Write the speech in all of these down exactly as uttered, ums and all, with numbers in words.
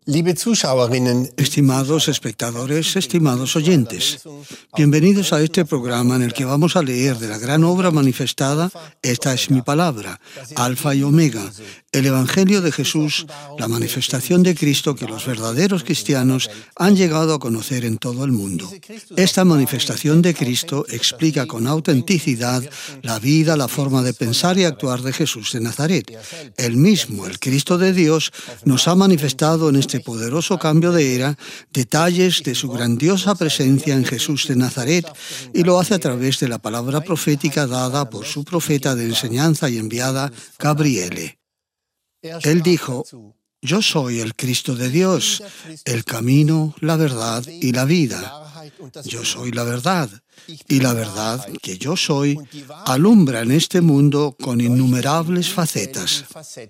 Liebe Zuschauerinnen, Estimados espectadores, estimados oyentes, bienvenidos a este programa en el que vamos a leer de la gran obra manifestada, Esta es mi palabra, Alfa y Omega, el Evangelio de Jesús, la manifestación de Cristo que los verdaderos cristianos han llegado a conocer en todo el mundo. Esta manifestación de Cristo explica con autenticidad la vida, la forma de pensar y actuar de Jesús de Nazaret. Él mismo, el Cristo de Dios, nos ha manifestado en este poderoso cambio de era detalles de su grandiosa presencia en Jesús de Nazaret, y lo hace a través de la palabra profética dada por su profeta de enseñanza y enviada, Gabriele. Él dijo: Yo soy el Cristo de Dios, el camino, la verdad y la vida. Yo soy la verdad, y la verdad que yo soy alumbra en este mundo con innumerables facetas.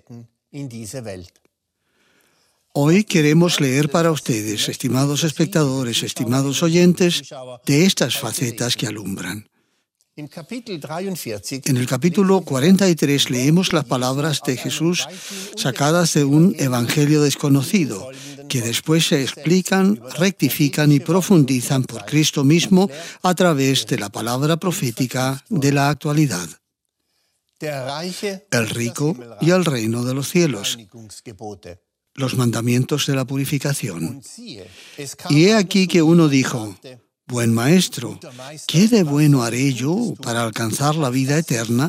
Hoy queremos leer para ustedes, estimados espectadores, estimados oyentes, de estas facetas que alumbran. En el capítulo cuarenta y tres leemos las palabras de Jesús sacadas de un evangelio desconocido, que después se explican, rectifican y profundizan por Cristo mismo a través de la palabra profética de la actualidad. El rico y el reino de los cielos. Los mandamientos de la purificación. Y he aquí que uno dijo: Buen maestro, ¿qué de bueno haré yo para alcanzar la vida eterna?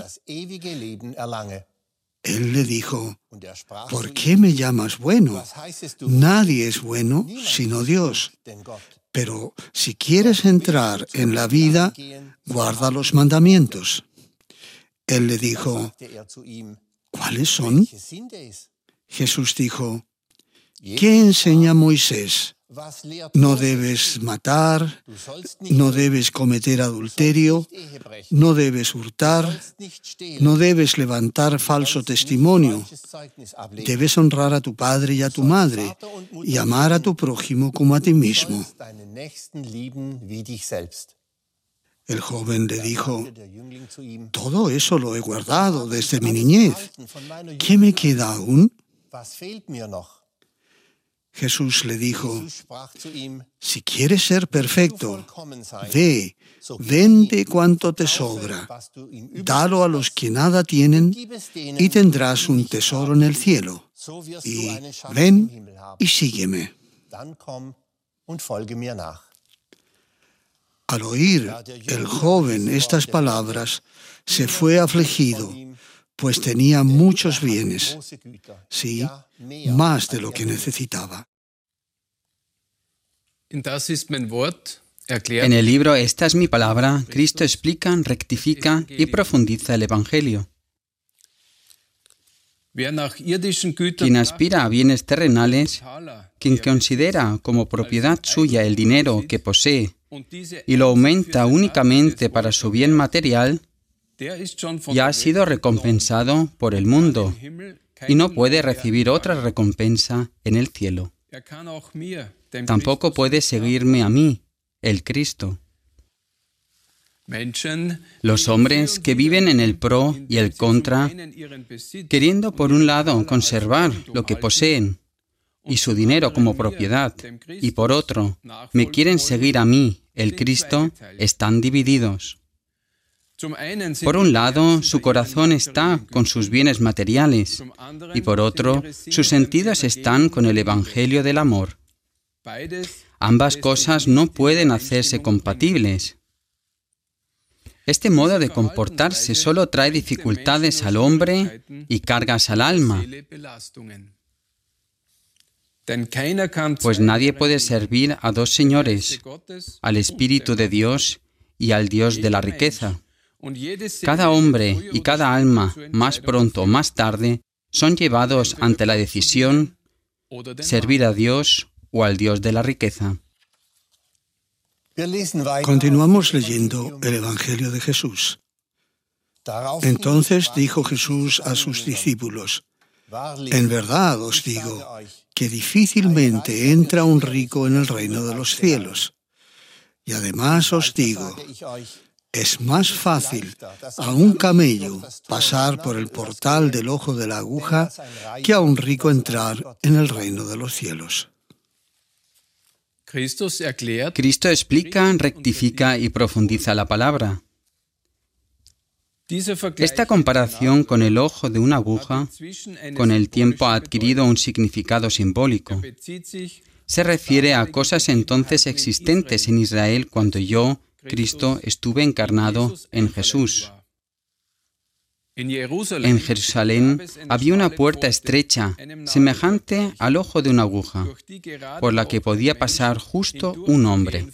Él le dijo: ¿Por qué me llamas bueno? Nadie es bueno sino Dios. Pero si quieres entrar en la vida, guarda los mandamientos. Él le dijo: ¿Cuáles son? Jesús dijo: ¿Qué enseña Moisés? No debes matar, no debes cometer adulterio, no debes hurtar, no debes levantar falso testimonio, debes honrar a tu padre y a tu madre y amar a tu prójimo como a ti mismo. El joven le dijo: Todo eso lo he guardado desde mi niñez. ¿Qué me queda aún? Jesús le dijo: Si quieres ser perfecto, ve, vende cuanto te sobra, dalo a los que nada tienen y tendrás un tesoro en el cielo. Y ven y sígueme. Al oír el joven estas palabras, se fue afligido, pues tenía muchos bienes, sí, más de lo que necesitaba. En el libro Esta es mi palabra, Cristo explica, rectifica y profundiza el Evangelio. Quien aspira a bienes terrenales, quien considera como propiedad suya el dinero que posee y lo aumenta únicamente para su bien material, ya ha sido recompensado por el mundo y no puede recibir otra recompensa en el cielo. Tampoco puede seguirme a mí, el Cristo. Los hombres que viven en el pro y el contra, queriendo por un lado conservar lo que poseen y su dinero como propiedad, y por otro, me quieren seguir a mí, el Cristo, están divididos. Por un lado, su corazón está con sus bienes materiales, y por otro, sus sentidos están con el Evangelio del amor. Ambas cosas no pueden hacerse compatibles. Este modo de comportarse solo trae dificultades al hombre y cargas al alma, pues nadie puede servir a dos señores, al Espíritu de Dios y al Dios de la riqueza. Cada hombre y cada alma, más pronto o más tarde, son llevados ante la decisión servir a Dios o al Dios de la riqueza. Continuamos leyendo el Evangelio de Jesús. Entonces dijo Jesús a sus discípulos: En verdad os digo que difícilmente entra un rico en el reino de los cielos. Y además os digo, es más fácil a un camello pasar por el portal del ojo de la aguja que a un rico entrar en el reino de los cielos. Cristo explica, rectifica y profundiza la palabra. Esta comparación con el ojo de una aguja, con el tiempo ha adquirido un significado simbólico. Se refiere a cosas entonces existentes en Israel cuando yo, Cristo, estuve encarnado en Jesús. En Jerusalén había una puerta estrecha, semejante al ojo de una aguja, por la que podía pasar justo un hombre.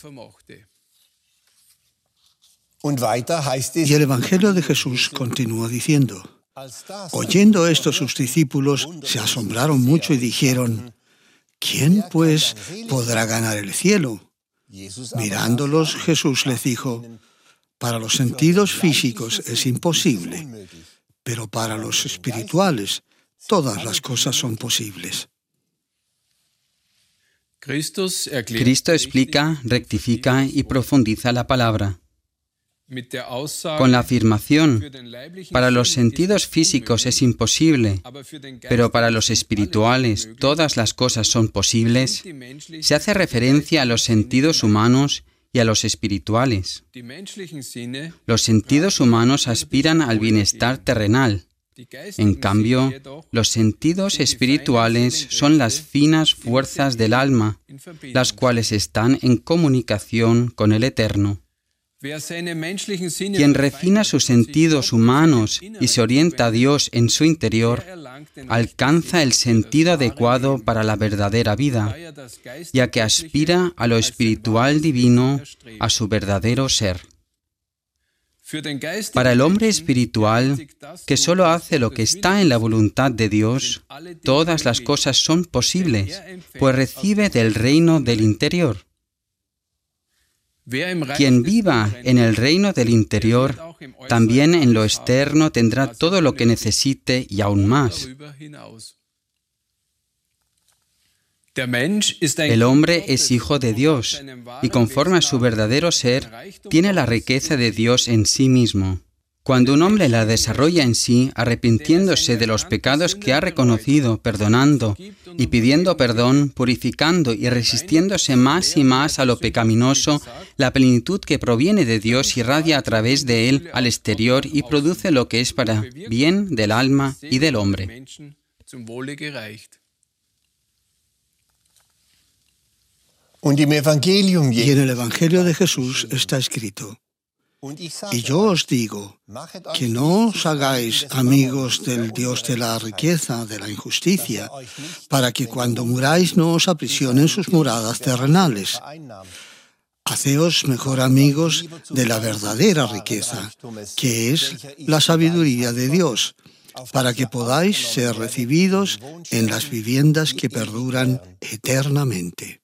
Y el Evangelio de Jesús continúa diciendo: oyendo esto sus discípulos se asombraron mucho y dijeron: ¿quién pues podrá ganar el cielo? Mirándolos, Jesús les dijo: para los sentidos físicos es imposible, pero para los espirituales todas las cosas son posibles. Cristo explica, rectifica y profundiza la palabra. Con la afirmación, para los sentidos físicos es imposible, pero para los espirituales todas las cosas son posibles, se hace referencia a los sentidos humanos y a los espirituales. Los sentidos humanos aspiran al bienestar terrenal. En cambio, los sentidos espirituales son las finas fuerzas del alma, las cuales están en comunicación con el Eterno. Quien refina sus sentidos humanos y se orienta a Dios en su interior, alcanza el sentido adecuado para la verdadera vida, ya que aspira a lo espiritual divino, a su verdadero ser. Para el hombre espiritual, que solo hace lo que está en la voluntad de Dios, todas las cosas son posibles, pues recibe del reino del interior. Quien viva en el reino del interior, también en lo externo tendrá todo lo que necesite y aún más. El hombre es hijo de Dios y conforme a su verdadero ser, tiene la riqueza de Dios en sí mismo. Cuando un hombre la desarrolla en sí, arrepintiéndose de los pecados que ha reconocido, perdonando y pidiendo perdón, purificando y resistiéndose más y más a lo pecaminoso, la plenitud que proviene de Dios irradia a través de él al exterior y produce lo que es para bien del alma y del hombre. Y en el Evangelio de Jesús está escrito: y yo os digo, que no os hagáis amigos del Dios de la riqueza, de la injusticia, para que cuando muráis no os aprisionen sus moradas terrenales. Haceos mejor amigos de la verdadera riqueza, que es la sabiduría de Dios, para que podáis ser recibidos en las viviendas que perduran eternamente.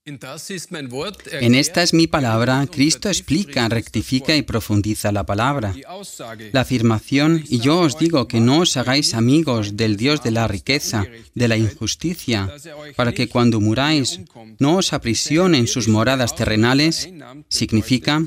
En esta es mi palabra, Cristo explica, rectifica y profundiza la palabra. La afirmación, y yo os digo que no os hagáis amigos del Dios de la riqueza, de la injusticia, para que cuando muráis no os aprisionen sus moradas terrenales, significa: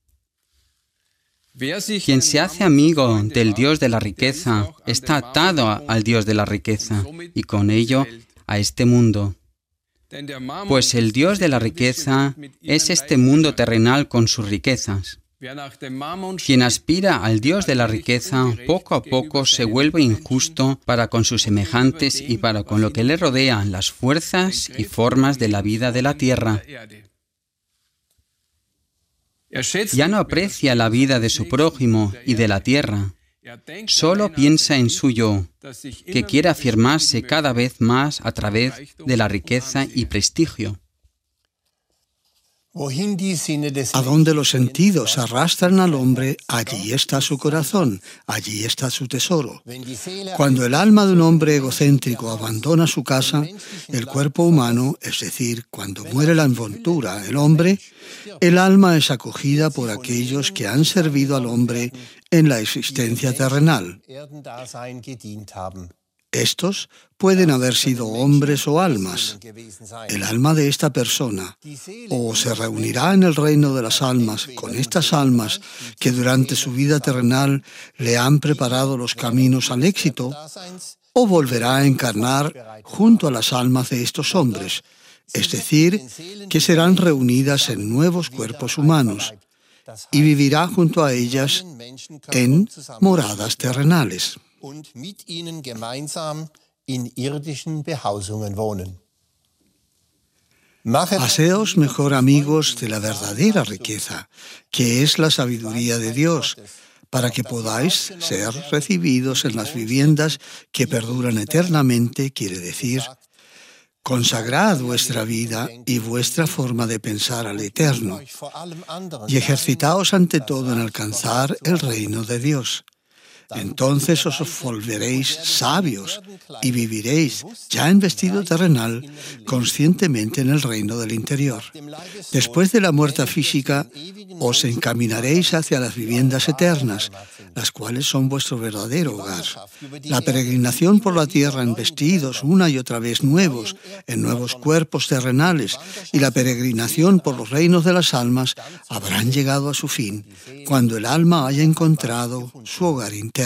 quien se hace amigo del Dios de la riqueza está atado al Dios de la riqueza y con ello a este mundo. Pues el Dios de la riqueza es este mundo terrenal con sus riquezas. Quien aspira al Dios de la riqueza, poco a poco se vuelve injusto para con sus semejantes y para con lo que le rodea, las fuerzas y formas de la vida de la tierra. Ya no aprecia la vida de su prójimo y de la tierra. Solo piensa en su yo, que quiere afirmarse cada vez más a través de la riqueza y prestigio. A donde los sentidos arrastran al hombre, allí está su corazón, allí está su tesoro. Cuando el alma de un hombre egocéntrico abandona su casa, el cuerpo humano, es decir, cuando muere la envoltura, el hombre, el alma es acogida por aquellos que han servido al hombre en la existencia terrenal. Estos pueden haber sido hombres o almas. El alma de esta persona o se reunirá en el reino de las almas con estas almas que durante su vida terrenal le han preparado los caminos al éxito, o volverá a encarnar junto a las almas de estos hombres, es decir, que serán reunidas en nuevos cuerpos humanos y vivirá junto a ellas en moradas terrenales. Haceos mejor amigos de la verdadera riqueza, que es la sabiduría de Dios, para que podáis ser recibidos en las viviendas que perduran eternamente, quiere decir, consagrad vuestra vida y vuestra forma de pensar al Eterno, y ejercitaos ante todo en alcanzar el reino de Dios. Entonces os volveréis sabios y viviréis, ya en vestido terrenal, conscientemente en el reino del interior. Después de la muerte física, os encaminaréis hacia las viviendas eternas, las cuales son vuestro verdadero hogar. La peregrinación por la tierra en vestidos una y otra vez nuevos, en nuevos cuerpos terrenales, y la peregrinación por los reinos de las almas habrán llegado a su fin, cuando el alma haya encontrado su hogar interno.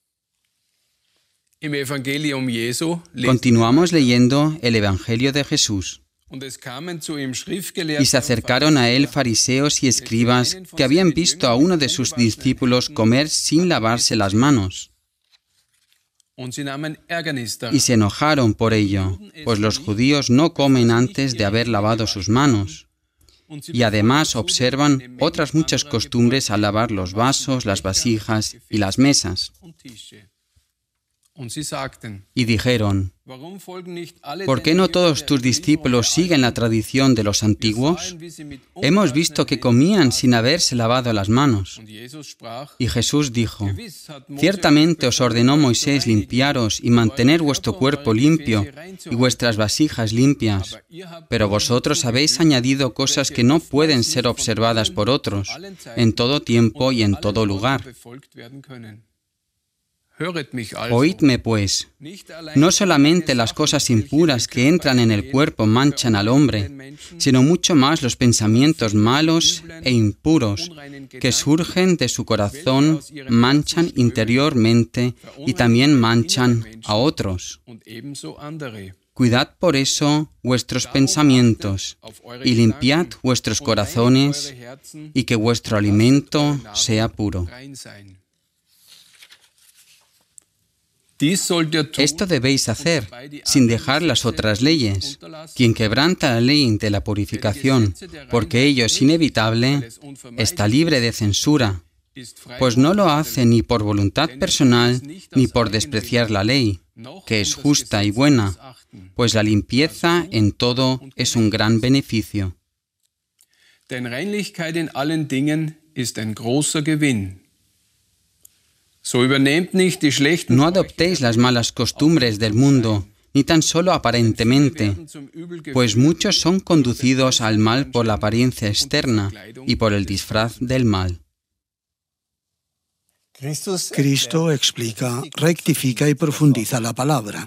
Continuamos leyendo el Evangelio de Jesús. Y se acercaron a él fariseos y escribas que habían visto a uno de sus discípulos comer sin lavarse las manos. Y se enojaron por ello, pues los judíos no comen antes de haber lavado sus manos. Y además observan otras muchas costumbres al lavar los vasos, las vasijas y las mesas. Y dijeron, ¿por qué no todos tus discípulos siguen la tradición de los antiguos? Hemos visto que comían sin haberse lavado las manos. Y Jesús dijo, ciertamente os ordenó Moisés limpiaros y mantener vuestro cuerpo limpio y vuestras vasijas limpias, pero vosotros habéis añadido cosas que no pueden ser observadas por otros, en todo tiempo y en todo lugar. Oídme, pues, no solamente las cosas impuras que entran en el cuerpo manchan al hombre, sino mucho más los pensamientos malos e impuros que surgen de su corazón manchan interiormente y también manchan a otros. Cuidad por eso vuestros pensamientos y limpiad vuestros corazones y que vuestro alimento sea puro. Esto debéis hacer, sin dejar las otras leyes. Quien quebranta la ley de la purificación, porque ello es inevitable, está libre de censura, pues no lo hace ni por voluntad personal, ni por despreciar la ley, que es justa y buena, pues la limpieza en todo es un gran beneficio. Denn Reinlichkeit in allen Dingen ist ein großer Gewinn. No adoptéis las malas costumbres del mundo, ni tan solo aparentemente, pues muchos son conducidos al mal por la apariencia externa y por el disfraz del mal. Cristo explica, rectifica y profundiza la palabra.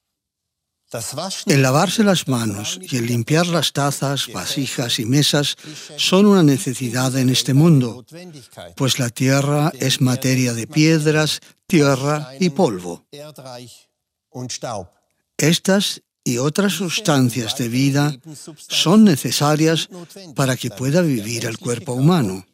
El lavarse las manos y el limpiar las tazas, vasijas y mesas son una necesidad en este mundo, pues la tierra es materia de piedras, tierra y polvo. Estas y otras sustancias de vida son necesarias para que pueda vivir el cuerpo humano.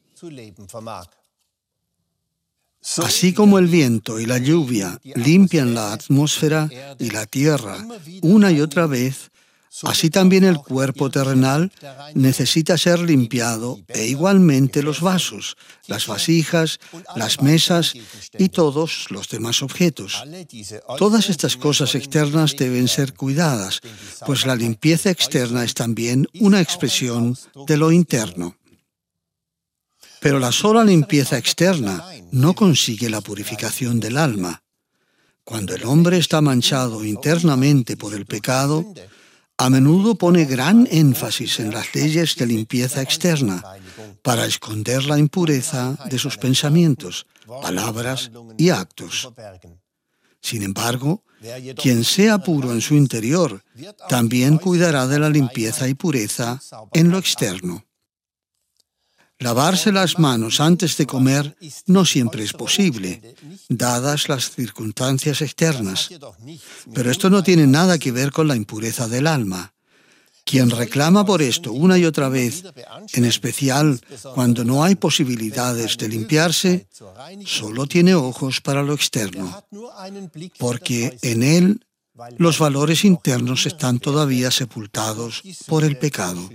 Así como el viento y la lluvia limpian la atmósfera y la tierra una y otra vez, así también el cuerpo terrenal necesita ser limpiado e igualmente los vasos, las vasijas, las mesas y todos los demás objetos. Todas estas cosas externas deben ser cuidadas, pues la limpieza externa es también una expresión de lo interno. Pero la sola limpieza externa no consigue la purificación del alma. Cuando el hombre está manchado internamente por el pecado, a menudo pone gran énfasis en las leyes de limpieza externa para esconder la impureza de sus pensamientos, palabras y actos. Sin embargo, quien sea puro en su interior, también cuidará de la limpieza y pureza en lo externo. Lavarse las manos antes de comer no siempre es posible, dadas las circunstancias externas. Pero esto no tiene nada que ver con la impureza del alma. Quien reclama por esto una y otra vez, en especial cuando no hay posibilidades de limpiarse, solo tiene ojos para lo externo, porque en él los valores internos están todavía sepultados por el pecado.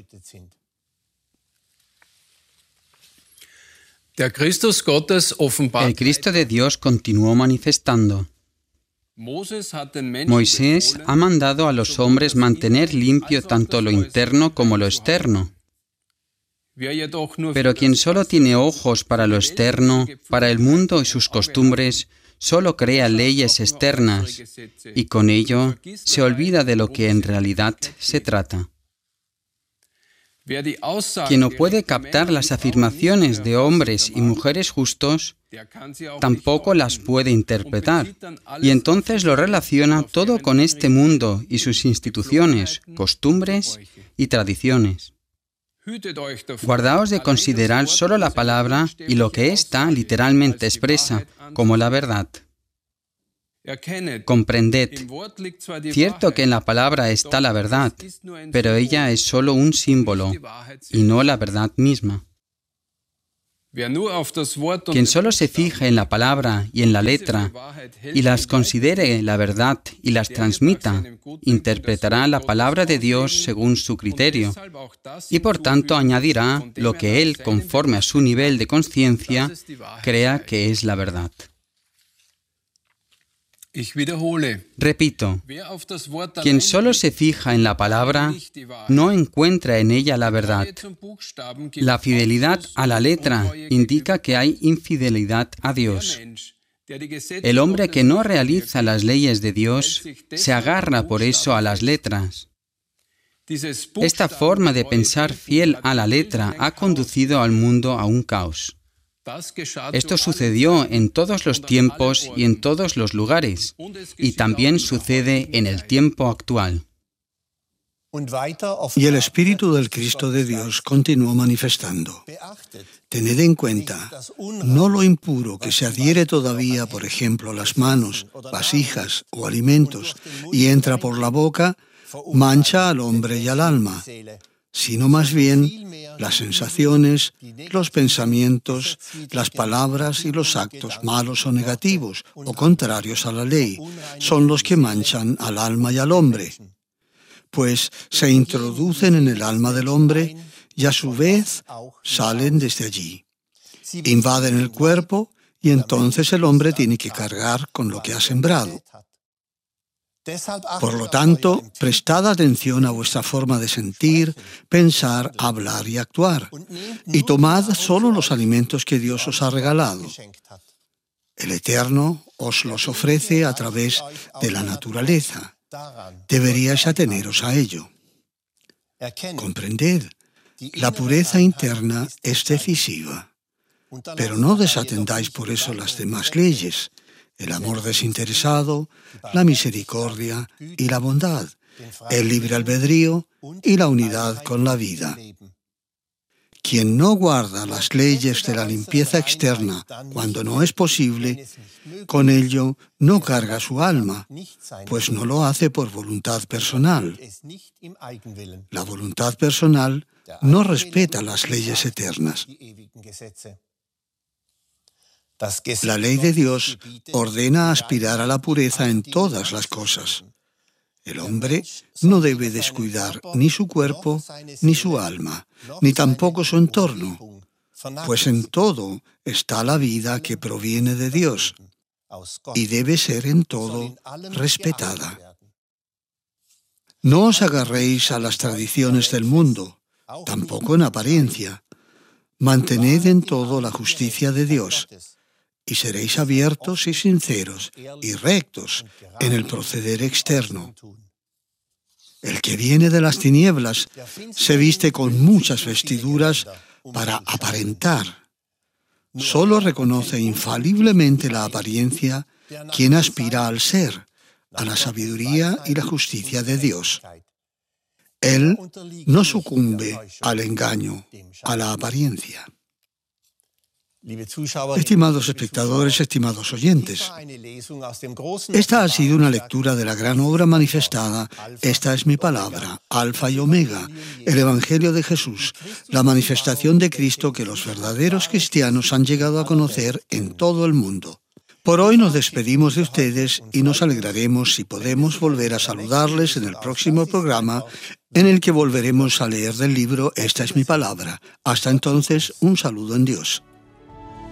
El Cristo de Dios continuó manifestando. Moisés ha mandado a los hombres mantener limpio tanto lo interno como lo externo. Pero quien solo tiene ojos para lo externo, para el mundo y sus costumbres, solo crea leyes externas y con ello se olvida de lo que en realidad se trata. Quien no puede captar las afirmaciones de hombres y mujeres justos, tampoco las puede interpretar, y entonces lo relaciona todo con este mundo y sus instituciones, costumbres y tradiciones. Guardaos de considerar solo la palabra y lo que ésta literalmente expresa como la verdad. Comprended, cierto que en la palabra está la verdad, pero ella es solo un símbolo y no la verdad misma. Quien solo se fije en la palabra y en la letra y las considere la verdad y las transmita, interpretará la palabra de Dios según su criterio y por tanto añadirá lo que él, conforme a su nivel de conciencia, crea que es la verdad. Repito, quien solo se fija en la palabra no encuentra en ella la verdad. La fidelidad a la letra indica que hay infidelidad a Dios. El hombre que no realiza las leyes de Dios se agarra por eso a las letras. Esta forma de pensar fiel a la letra ha conducido al mundo a un caos. Esto sucedió en todos los tiempos y en todos los lugares, y también sucede en el tiempo actual. Y el Espíritu del Cristo de Dios continuó manifestando. Tened en cuenta, no lo impuro que se adhiere todavía, por ejemplo, a las manos, vasijas o alimentos, y entra por la boca, mancha al hombre y al alma, sino más bien las sensaciones, los pensamientos, las palabras y los actos malos o negativos, o contrarios a la ley, son los que manchan al alma y al hombre, pues se introducen en el alma del hombre y a su vez salen desde allí. Invaden el cuerpo y entonces el hombre tiene que cargar con lo que ha sembrado. Por lo tanto, prestad atención a vuestra forma de sentir, pensar, hablar y actuar, y tomad solo los alimentos que Dios os ha regalado. El Eterno os los ofrece a través de la naturaleza. Deberíais ateneros a ello. Comprended, la pureza interna es decisiva, pero no desatendáis por eso las demás leyes. El amor desinteresado, la misericordia y la bondad, el libre albedrío y la unidad con la vida. Quien no guarda las leyes de la limpieza externa cuando no es posible, con ello no carga su alma, pues no lo hace por voluntad personal. La voluntad personal no respeta las leyes eternas. La ley de Dios ordena aspirar a la pureza en todas las cosas. El hombre no debe descuidar ni su cuerpo, ni su alma, ni tampoco su entorno, pues en todo está la vida que proviene de Dios y debe ser en todo respetada. No os agarréis a las tradiciones del mundo, tampoco en apariencia. Mantened en todo la justicia de Dios, y seréis abiertos y sinceros y rectos en el proceder externo. El que viene de las tinieblas se viste con muchas vestiduras para aparentar. Solo reconoce infaliblemente la apariencia quien aspira al ser, a la sabiduría y la justicia de Dios. Él no sucumbe al engaño, a la apariencia. Estimados espectadores, estimados oyentes, esta ha sido una lectura de la gran obra manifestada. Esta es mi palabra, Alfa y Omega, el Evangelio de Jesús, la manifestación de Cristo que los verdaderos cristianos han llegado a conocer en todo el mundo. Por hoy nos despedimos de ustedes y nos alegraremos si podemos volver a saludarles en el próximo programa en el que volveremos a leer del libro Esta es mi palabra. Hasta entonces, un saludo en Dios.